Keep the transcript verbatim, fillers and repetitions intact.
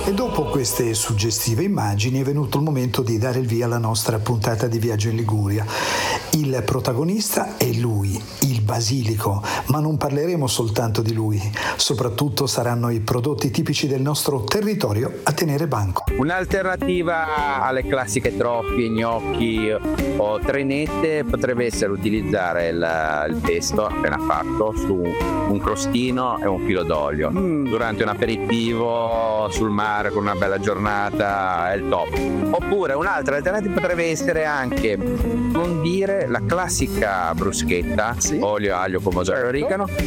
E dopo queste suggestive immagini è venuto il momento di dare il via alla nostra puntata di Viaggio in Liguria. Il protagonista è lui, il basilico, ma non parleremo soltanto di lui, soprattutto saranno i prodotti tipici del nostro territorio a tenere banco. Un'alternativa alle classiche trofie, gnocchi o trenette potrebbe essere utilizzare il, il pesto appena fatto su un crostino e un filo d'olio. Mm, durante un aperitivo sul mare con una bella giornata è il top. Oppure un'altra alternativa potrebbe essere anche condire la classica bruschetta, sì. Olio, aglio, pomodoro e origano